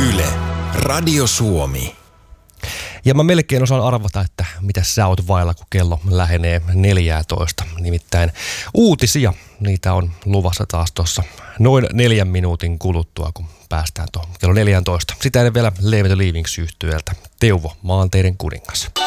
Yle, Radio Suomi. Ja mä melkein osaan arvata, että mitä sä oot vailla, kun kello lähenee 14. Nimittäin uutisia, niitä on luvassa taas tuossa noin 4 minuutin kuluttua, kun päästään tuohon kello 14. Sitä ennen vielä Leave the Leavings -yhtyöltä Teuvo, maanteiden kuningas.